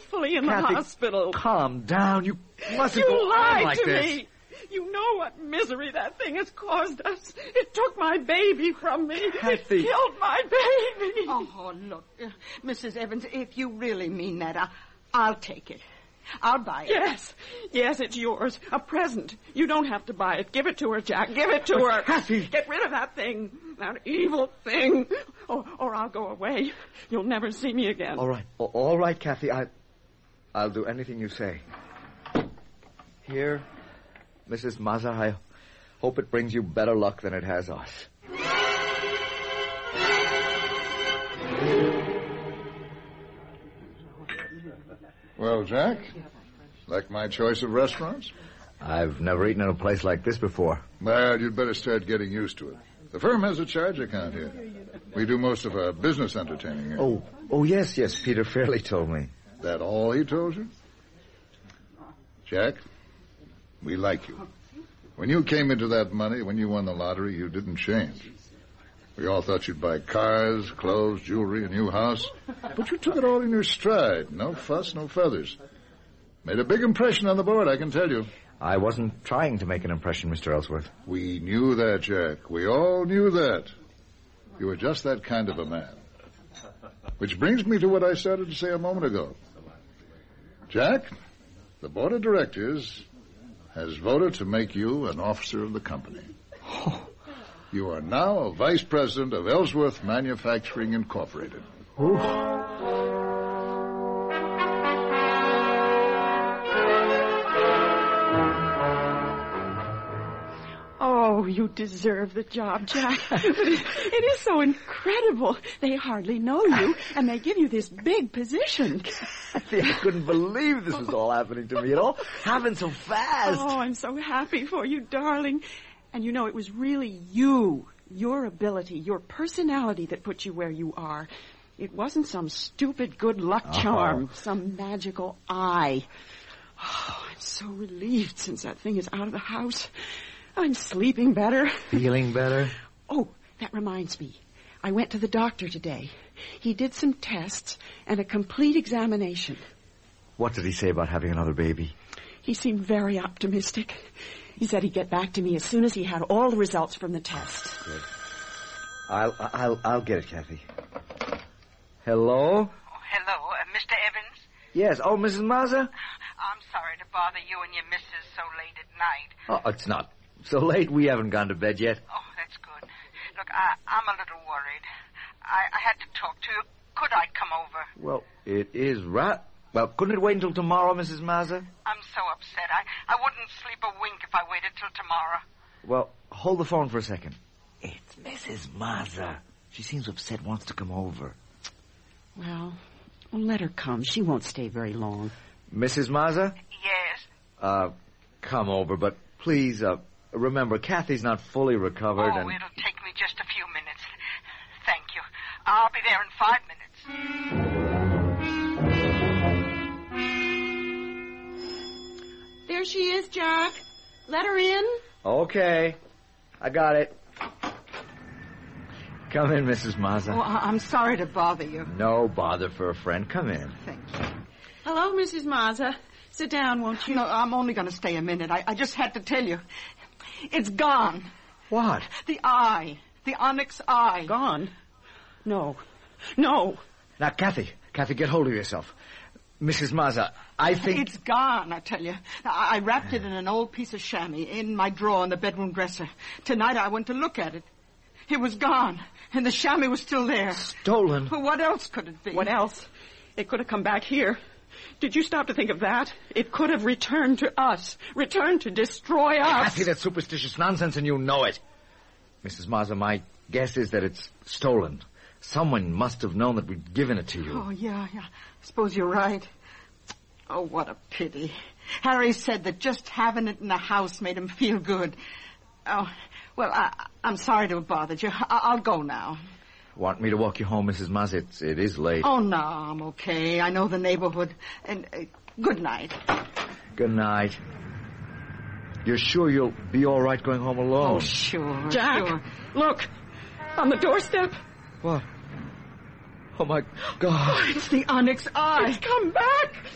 peacefully in the Kathy, hospital. calm down. You mustn't go on lied like to this. me. You know what misery that thing has caused us. It took my baby from me. Kathy. It killed my baby. Oh, look, Mrs. Evans, if you really mean that, I'll take it. I'll buy it. Yes, it's yours. A present. You don't have to buy it. Give it to her, Jack. Give it to her. Kathy. Get rid of that thing. That evil thing. Or I'll go away. You'll never see me again. All right, Kathy. I'll do anything you say. Here, Mrs. Mazza, I hope it brings you better luck than it has us. Well, Jack, like my choice of restaurants? I've never eaten in a place like this before. Well, you'd better start getting used to it. The firm has a charge account here. We do most of our business entertaining here. Oh, yes, Peter Fairley told me. That all he told you? Jack, we like you. When you came into that money, when you won the lottery, you didn't change. We all thought you'd buy cars, clothes, jewelry, a new house. But you took it all in your stride. No fuss, no feathers. Made a big impression on the board, I can tell you. I wasn't trying to make an impression, Mr. Ellsworth. We knew that, Jack. We all knew that. You were just that kind of a man. Which brings me to what I started to say a moment ago. Jack, the board of directors has voted to make you an officer of the company. You are now a vice president of Ellsworth Manufacturing Incorporated. Oh, you deserve the job, Jack. It is so incredible. They hardly know you, and they give you this big position. Kathy, I couldn't believe this was all happening to me. It all happened so fast. Oh, I'm so happy for you, darling. And you know, it was really you, your ability, your personality that put you where you are. It wasn't some stupid good luck charm, some magical eye. Oh, I'm so relieved since that thing is out of the house. I'm sleeping better. Feeling better? Oh, that reminds me. I went to the doctor today. He did some tests and a complete examination. What did he say about having another baby? He seemed very optimistic. He said he'd get back to me as soon as he had all the results from the test. Good. I'll get it, Kathy. Hello? Oh, hello, Mr. Evans? Yes. Oh, Mrs. Mazza? I'm sorry to bother you and your missus so late at night. Oh, it's not so late. We haven't gone to bed yet. Oh, that's good. Look, I'm a little worried. I had to talk to you. Could I come over? Well, it is right. Well, couldn't it wait until tomorrow, Mrs. Mazza? I'm so upset. I wouldn't sleep a wink if I waited till tomorrow. Well, hold the phone for a second. It's Mrs. Mazza. She seems upset, wants to come over. Well, let her come. She won't stay very long. Mrs. Mazza? Yes? Come over, but please, remember, Kathy's not fully recovered Oh, and... it'll take me just a few minutes. Thank you. I'll be there in 5 minutes. There she is, Jack. Let her in. Okay. I got it. Come in, Mrs. Mazza. Oh, I'm sorry to bother you. No bother for a friend. Come in. Thank you. Hello, Mrs. Mazza. Sit down, won't you? No, I'm only going to stay a minute. I just had to tell you. It's gone. What? The eye. The onyx eye. Gone? No. Now, Kathy, get hold of yourself. Mrs. Mazza, I think... It's gone, I tell you. I wrapped it in an old piece of chamois in my drawer in the bedroom dresser. Tonight I went to look at it. It was gone, and the chamois was still there. Stolen? Well, what else could it be? What else? It could have come back here. Did you stop to think of that? It could have returned to us. Returned to destroy us. Kathy, that's superstitious nonsense, and you know it. Mrs. Mazza, my guess is that it's stolen. Someone must have known that we'd given it to you. Oh, yeah. I suppose you're right. Oh, what a pity. Harry said that just having it in the house made him feel good. Oh, well, I'm sorry to have bothered you. I'll go now. Want me to walk you home, Mrs. Mazza? It is late. Oh, no, I'm okay. I know the neighborhood. And good night. Good night. You're sure you'll be all right going home alone? Oh, sure. Jack, sure. look. On the doorstep. What? Oh, my God. It's the onyx eye. It's come back.